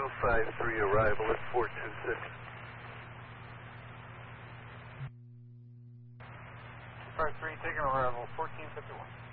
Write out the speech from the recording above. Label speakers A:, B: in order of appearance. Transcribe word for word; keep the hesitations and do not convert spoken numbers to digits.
A: five three, arrival at four two six.
B: two five three, taking arrival, fourteen fifty-one.